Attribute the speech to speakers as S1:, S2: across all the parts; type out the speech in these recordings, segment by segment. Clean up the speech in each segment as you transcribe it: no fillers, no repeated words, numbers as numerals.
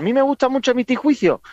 S1: ¿A mí me gusta mucho emitir juicio?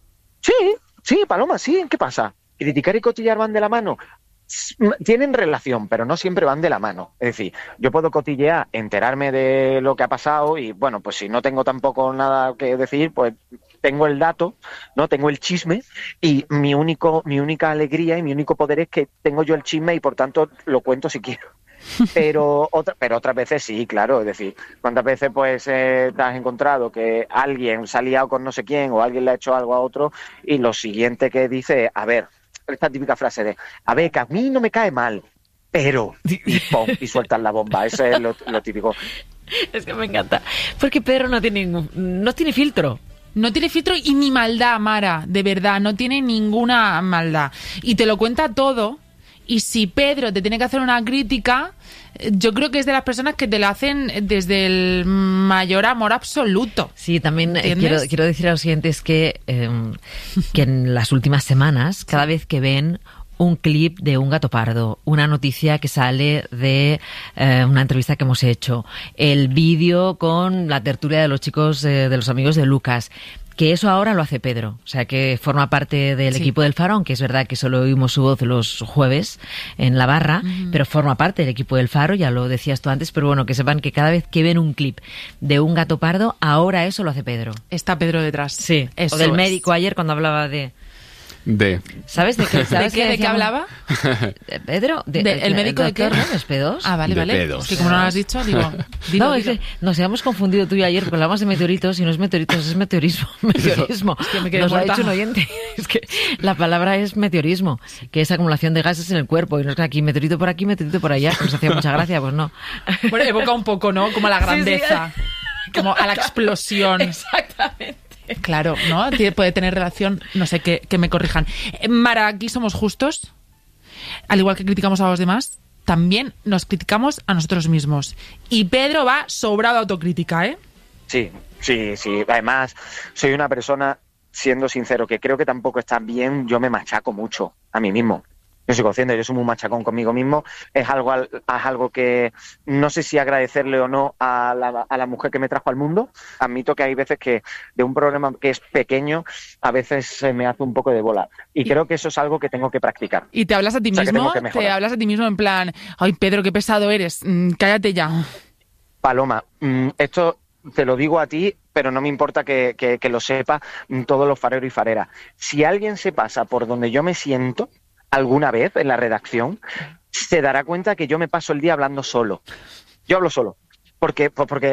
S1: Sí, Paloma, sí, ¿qué pasa? ¿Criticar y cotillear van de la mano? Tienen relación, pero no siempre van de la mano. Es decir, yo puedo cotillear, enterarme de lo que ha pasado y, bueno, pues si no tengo tampoco nada que decir, pues tengo el dato, ¿no? Tengo el chisme y mi única alegría y mi único poder es que tengo yo el chisme y, por tanto, lo cuento si quiero. Pero otras veces sí, claro, es decir, ¿cuántas veces pues te has encontrado que alguien se ha liado con no sé quién o alguien le ha hecho algo a otro y lo siguiente que dice, a ver, esta típica frase de, a ver, que a mí no me cae mal, pero, y pum, y sueltan la bomba, eso es lo típico.
S2: Es que me encanta, porque Pedro no tiene filtro.
S3: No tiene filtro y ni maldad, Mara, de verdad, no tiene ninguna maldad. Y te lo cuenta todo. Y si Pedro te tiene que hacer una crítica, yo creo que es de las personas que te la hacen desde el mayor amor absoluto.
S2: Sí, también quiero decir a los siguientes que en las últimas semanas, cada vez que ven un clip de un gato pardo, una noticia que sale de una entrevista que hemos hecho, el vídeo con la tertulia de los chicos, de los amigos de Lucas, que eso ahora lo hace Pedro, o sea que forma parte del equipo del Faro, aunque es verdad que solo oímos su voz los jueves en la barra, pero forma parte del equipo del Faro, ya lo decías tú antes, pero bueno, que sepan que cada vez que ven un clip de un gato pardo, ahora eso lo hace Pedro.
S3: Está Pedro detrás.
S2: Sí, eso o del médico ayer cuando hablaba de... ¿Sabes de qué?
S3: ¿De qué hablaba?
S2: Pedro,
S3: ¿el médico de qué?
S2: ¿No? ¿Es pedos?
S3: Ah, vale.
S1: Pedos.
S3: Es que como no lo has dicho, digo...
S2: No, es que nos habíamos confundido tú y ayer, porque hablamos de meteoritos y no es meteoritos, es meteorismo. Meteorismo.
S3: Es que me quedé
S2: nos
S3: muerta.
S2: lo ha dicho un oyente. Es que la palabra es meteorismo, que es acumulación de gases en el cuerpo. Y no es que aquí, meteorito por allá, que nos hacía mucha gracia, pues no.
S3: Bueno, evoca un poco, ¿no? Como a la grandeza. Sí. Como a la explosión.
S2: Exactamente.
S3: Claro, ¿no? Puede tener relación, no sé, que me corrijan. Mara, aquí somos justos. Al igual que criticamos a los demás, también nos criticamos a nosotros mismos. Y Pedro va sobrado de autocrítica, ¿eh?
S1: Sí. Además, soy una persona, siendo sincero, que creo que tampoco está bien, yo me machaco mucho a mí mismo. Yo soy consciente, yo soy muy machacón conmigo mismo. Es algo que no sé si agradecerle o no a la mujer que me trajo al mundo. Admito que hay veces que de un problema que es pequeño, a veces se me hace un poco de bola. Y creo que eso es algo que tengo que practicar.
S3: ¿Y te hablas a ti mismo? ¿Te hablas a ti mismo en plan, ay, Pedro, qué pesado eres, cállate ya?
S1: Paloma, esto te lo digo a ti, pero no me importa que lo sepa todos los fareros y fareras. Si alguien se pasa por donde yo me siento alguna vez en la redacción, se dará cuenta que yo me paso el día hablando solo. Yo hablo solo. Porque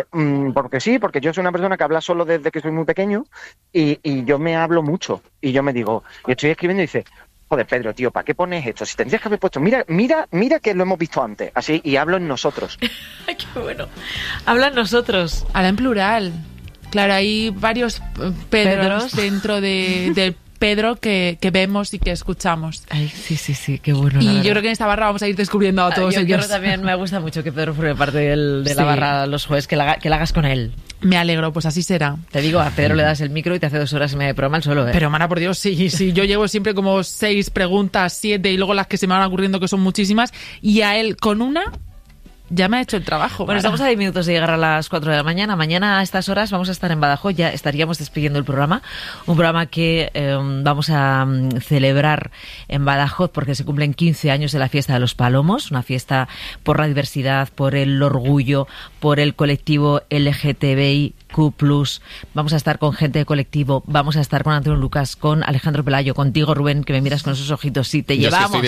S1: sí, porque yo soy una persona que habla solo desde que soy muy pequeño y yo me hablo mucho. Y yo me digo, y estoy escribiendo y dice, joder, Pedro, tío, ¿para qué pones esto? Si tendrías que haber puesto, mira que lo hemos visto antes. Así, y hablo en nosotros.
S2: Ay, qué bueno. Habla en nosotros.
S3: Habla en plural. Claro, hay varios Pedros dentro del Pedro que vemos y que escuchamos.
S2: Ay, sí, qué bueno.
S3: Y yo creo que en esta barra vamos a ir descubriendo a todos ellos.
S2: Yo creo también me gusta mucho que Pedro forme parte de la barra los jueves, que la hagas con él.
S3: Me alegro, pues así será.
S2: Te digo, a Pedro le das el micro y te hace 2 horas y media de programa él solo, ¿eh?
S3: Pero, Mara, por Dios, sí, yo llevo siempre como 6 preguntas, 7, y luego las que se me van ocurriendo, que son muchísimas, y a él con una ya me ha hecho el trabajo.
S2: Bueno, estamos a 10 minutos de llegar a las 4 de la mañana. Mañana a estas horas vamos a estar en Badajoz, ya estaríamos despidiendo el programa. Un programa que vamos a celebrar en Badajoz porque se cumplen 15 años de la Fiesta de los Palomos, una fiesta por la diversidad, por el orgullo, por el colectivo LGTBIQ+. Vamos a estar con gente de colectivo, vamos a estar con Antonio Lucas, con Alejandro Pelayo, contigo, Rubén, que me miras con esos ojitos. Sí, te llevamos.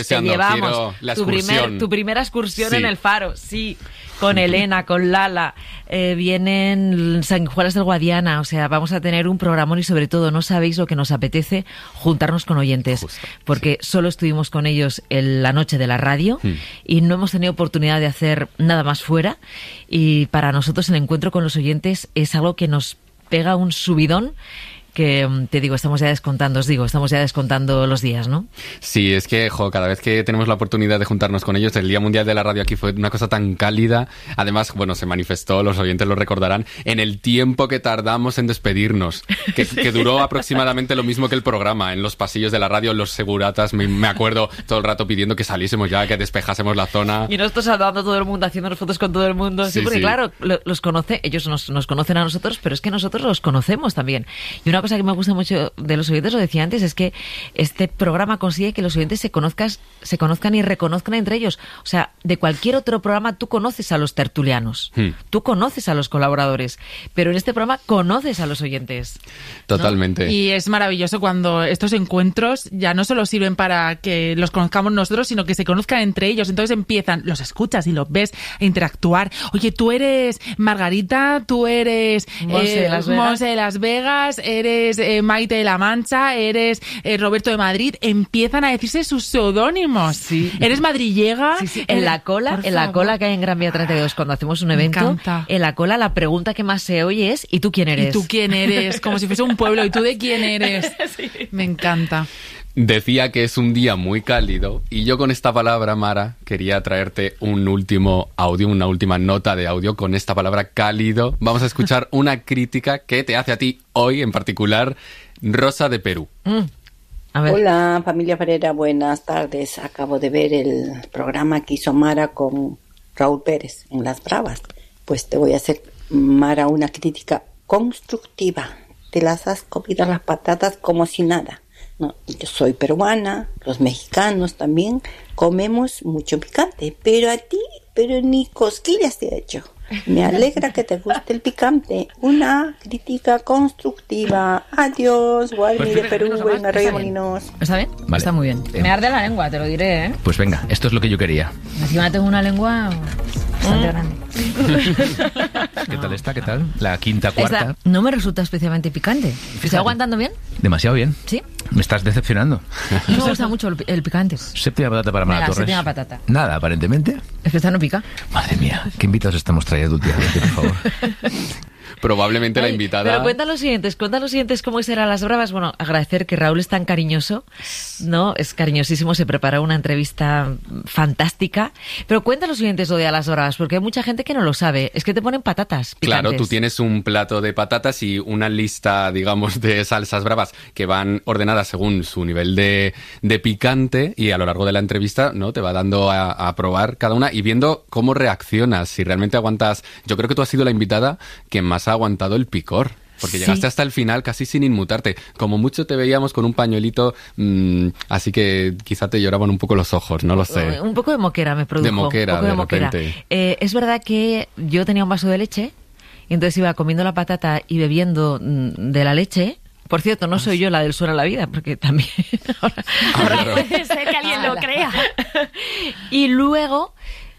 S2: Tu primera excursión en el Faro, sí. Con Elena, con Lala, vienen sanguijuelas del Guadiana, o sea, vamos a tener un programón y sobre todo no sabéis lo que nos apetece juntarnos con oyentes, porque solo estuvimos con ellos en la noche de la radio y no hemos tenido oportunidad de hacer nada más fuera, y para nosotros el encuentro con los oyentes es algo que nos pega un subidón que te digo, estamos ya descontando los días, ¿no?
S4: Sí, es que, cada vez que tenemos la oportunidad de juntarnos con ellos, el Día Mundial de la Radio aquí fue una cosa tan cálida. Además, bueno, se manifestó, los oyentes lo recordarán, en el tiempo que tardamos en despedirnos, que duró aproximadamente lo mismo que el programa. En los pasillos de la radio, los seguratas, me acuerdo todo el rato pidiendo que saliésemos ya, que despejásemos la zona.
S2: Y nosotros saludando a todo el mundo, haciéndonos fotos con todo el mundo. Sí, porque claro, ellos nos conocen a nosotros, pero es que nosotros los conocemos también. Y una cosa que me gusta mucho de los oyentes, lo decía antes, es que este programa consigue que los oyentes se conozcan y reconozcan entre ellos. O sea, de cualquier otro programa tú conoces a los tertulianos, tú conoces a los colaboradores, pero en este programa conoces a los oyentes, ¿no?
S4: Totalmente.
S3: Y es maravilloso cuando estos encuentros ya no solo sirven para que los conozcamos nosotros, sino que se conozcan entre ellos. Entonces empiezan, los escuchas y los ves a interactuar. Oye, tú eres Margarita, tú eres Monse de Las Vegas, eres Maite de la Mancha, eres Roberto de Madrid. Empiezan a decirse sus seudónimos.
S2: Sí.
S3: Eres madrillega.
S2: Sí. En la cola que hay en Gran Vía 32 cuando hacemos un evento, en la cola la pregunta que más se oye es ¿y tú quién eres?
S3: ¿Y tú quién eres? Como si fuese un pueblo. ¿Y tú de quién eres? Sí. Me encanta.
S4: Decía que es un día muy cálido y yo con esta palabra, Mara, quería traerte un último audio, una última nota de audio con esta palabra cálido. Vamos a escuchar una crítica que te hace a ti hoy en particular, Rosa de Perú.
S2: A ver.
S5: Hola, familia Ferreira, buenas tardes. Acabo de ver el programa que hizo Mara con Raúl Pérez en Las Bravas. Pues te voy a hacer, Mara, una crítica constructiva. Te las has comido las patatas como si nada. No, yo soy peruana, los mexicanos también comemos mucho picante, pero a ti, ni cosquillas te he hecho. Me alegra que te guste el picante. Una crítica constructiva. Adiós, Guarni de Perú, en Arroyo Molinos.
S2: ¿Está bien?
S6: Vale.
S2: Está muy bien. Me arde la lengua, te lo diré, ¿eh?
S6: Pues venga, esto es lo que yo quería.
S2: Encima tengo una lengua bastante grande.
S6: ¿Qué tal está? ¿Qué tal? La quinta, cuarta.
S2: No me resulta especialmente picante. ¿Estoy aguantando bien?
S6: Demasiado bien.
S2: ¿Sí?
S6: Me estás decepcionando.
S2: No me gusta mucho el picante.
S6: Séptima patata para Mara Torres.
S2: Séptima patata.
S6: Nada, aparentemente.
S2: Es que esta no pica.
S6: Madre mía, ¿qué invitados estamos trayendo últimamente, por favor?
S4: Probablemente la invitada...
S2: Pero cuenta los siguientes cómo serán Las Bravas. Bueno, agradecer que Raúl es tan cariñoso, ¿no? Es cariñosísimo, se preparó una entrevista fantástica. Pero cuenta los siguientes lo de Las Bravas, porque hay mucha gente que no lo sabe. Es que te ponen patatas picantes.
S4: Claro, tú tienes un plato de patatas y una lista, digamos, de salsas bravas que van ordenadas según su nivel de picante, y a lo largo de la entrevista, ¿no? Te va dando a probar cada una y viendo cómo reaccionas, si realmente aguantas. Yo creo que tú has sido la invitada que más ha aguantado el picor, porque llegaste hasta el final casi sin inmutarte. Como mucho te veíamos con un pañuelito, así que quizá te lloraban un poco los ojos, no lo sé.
S2: Un poco de moquera me produjo.
S4: De moquera, de repente.
S2: Es verdad que yo tenía un vaso de leche y entonces iba comiendo la patata y bebiendo de la leche. Por cierto, no soy yo la del suelo a la vida, porque también ahora puede ser que alguien lo crea. Y luego,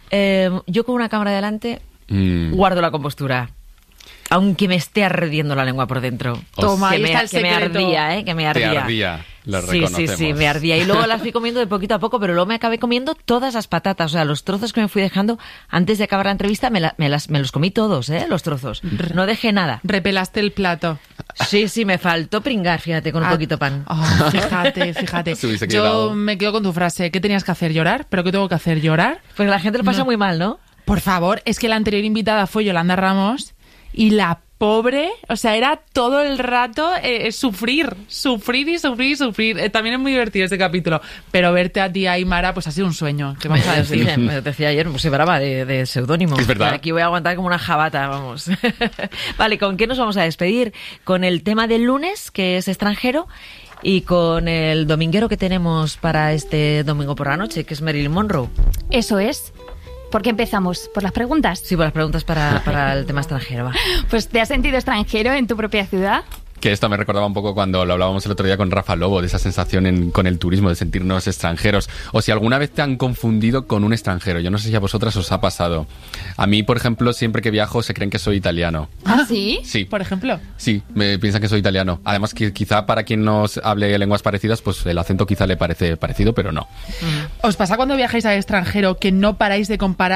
S2: yo con una cámara delante guardo la compostura. Aunque me esté ardiendo la lengua por dentro.
S3: Toma,
S2: que
S3: ahí
S2: me,
S3: está el
S2: que me
S3: secreto.
S2: ardía, que me ardía.
S4: Te ardía, lo reconocemos.
S2: Sí, me ardía. Y luego las fui comiendo de poquito a poco, pero luego me acabé comiendo todas las patatas. O sea, los trozos que me fui dejando antes de acabar la entrevista, me los comí todos, los trozos. No dejé nada.
S3: Repelaste el plato.
S2: Sí, me faltó pringar, fíjate, con un poquito de pan.
S3: Oh, fíjate. Yo me quedo con tu frase. ¿Qué tenías que hacer? ¿Llorar? ¿Pero qué tengo que hacer? ¿Llorar?
S2: Pues la gente lo pasa muy mal, ¿no?
S3: Por favor, es que la anterior invitada fue Yolanda Ramos y la pobre, o sea, era todo el rato sufrir. También es muy divertido este capítulo, pero verte a ti, Aymara, pues ha sido un sueño. ¿Qué vamos a decir?
S2: Me decía ayer, pues se brava de seudónimo.
S4: Es verdad.
S2: Aquí voy a aguantar como una jabata, vamos. Vale, ¿con qué nos vamos a despedir? Con el tema del lunes, que es extranjero, y con el dominguero que tenemos para este domingo por la noche, que es Marilyn Monroe.
S7: Eso es. ¿Por qué empezamos? ¿Por las preguntas?
S2: Sí, por las preguntas para el tema extranjero, va.
S7: Pues, ¿te has sentido extranjero en tu propia ciudad?
S4: Que esto me recordaba un poco cuando lo hablábamos el otro día con Rafa Lobo, de esa sensación con el turismo, de sentirnos extranjeros. O si alguna vez te han confundido con un extranjero. Yo no sé si a vosotras os ha pasado. A mí, por ejemplo, siempre que viajo se creen que soy italiano.
S7: ¿Ah, sí?
S4: Sí.
S3: Por ejemplo.
S4: Sí, me piensan que soy italiano. Además, que quizá para quien nos hable lenguas parecidas, pues el acento quizá le parece parecido, pero no.
S3: ¿Os pasa cuando viajáis al extranjero que no paráis de comparar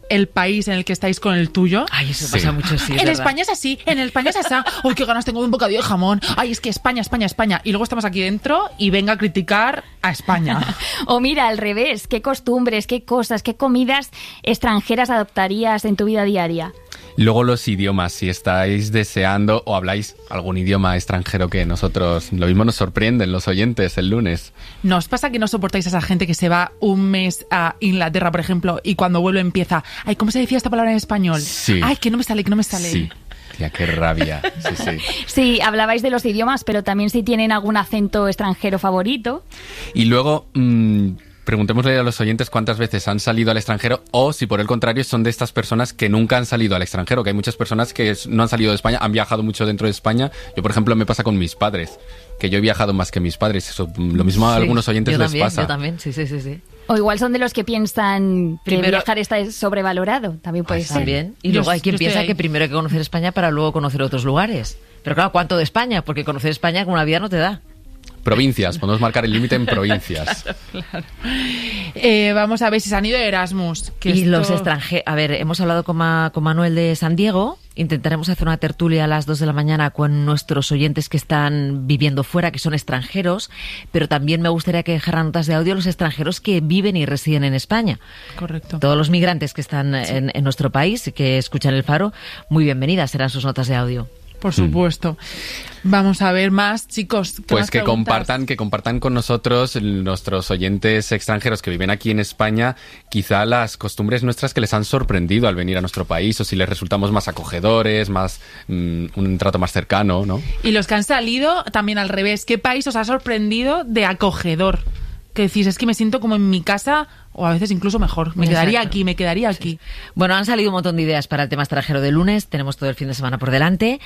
S3: el país en el que estáis con el tuyo.
S2: Ay, eso pasa mucho, sí.
S3: En España es así, en España es así. Uy, qué ganas tengo de un bocadillo de jamón. Ay, es que España. Y luego estamos aquí dentro y venga a criticar a España.
S7: O mira, al revés, ¿qué costumbres, qué cosas, qué comidas extranjeras adoptarías en tu vida diaria?
S4: Luego los idiomas, si estáis deseando o habláis algún idioma extranjero que nosotros, lo mismo nos sorprenden los oyentes el lunes.
S3: ¿Nos pasa que no soportáis a esa gente que se va un mes a Inglaterra, por ejemplo, y cuando vuelve empieza, ay, ¿cómo se decía esta palabra en español?
S4: Sí.
S3: Ay, que no me sale.
S4: Sí. Tía, qué rabia. Sí.
S7: Sí, hablabais de los idiomas, pero también si tienen algún acento extranjero favorito.
S4: Y luego, preguntémosle a los oyentes cuántas veces han salido al extranjero o si por el contrario son de estas personas que nunca han salido al extranjero, que hay muchas personas que no han salido de España, han viajado mucho dentro de España. Yo, por ejemplo, me pasa con mis padres, que yo he viajado más que mis padres. Eso, lo mismo a algunos oyentes les pasa.
S2: Yo también, sí.
S7: O igual son de los que piensan que
S2: Primero-
S7: viajar está sobrevalorado. También puede ser.
S2: También. Y
S3: Yo
S2: luego hay quien
S3: estoy
S2: piensa
S3: ahí.
S2: que primero hay que conocer España para luego conocer otros lugares. Pero claro, ¿cuánto de España? Porque conocer España con una vida no te da.
S4: Provincias, podemos marcar el límite en provincias.
S3: Vamos a ver si se han ido de Erasmus. Que
S2: Y
S3: esto-
S2: los extranjeros... A ver, hemos hablado con Manuel de San Diego. Intentaremos hacer una tertulia a las 2 de la mañana con nuestros oyentes que están viviendo fuera, que son extranjeros. Pero también me gustaría que dejaran notas de audio los extranjeros que viven y residen en España.
S3: Correcto.
S2: Todos los migrantes que están en nuestro país y que escuchan El Faro, muy bienvenidas serán sus notas de audio.
S3: Por supuesto. Vamos a ver más, chicos. ¿qué
S4: Pues
S3: más
S4: que
S3: preguntas?
S4: compartan con nosotros, nuestros oyentes extranjeros que viven aquí en España, quizá las costumbres nuestras que les han sorprendido al venir a nuestro país, o si les resultamos más acogedores, más un trato más cercano, ¿no?
S3: Y los que han salido, también al revés. ¿Qué país os ha sorprendido de acogedor? Que decís, es que me siento como en mi casa, o a veces incluso mejor. Me quedaría aquí.
S2: Bueno, han salido un montón de ideas para el tema extranjero de lunes. Tenemos todo el fin de semana por delante.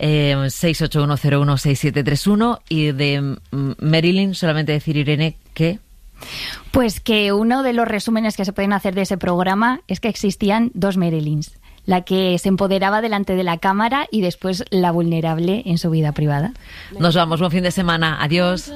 S2: 681016731. Y de Marilyn, solamente decir, Irene, que...
S7: Pues que uno de los resúmenes que se pueden hacer de ese programa es que existían dos Marilyns. La que se empoderaba delante de la cámara y después la vulnerable en su vida privada.
S2: Nos vamos, buen fin de semana. Adiós.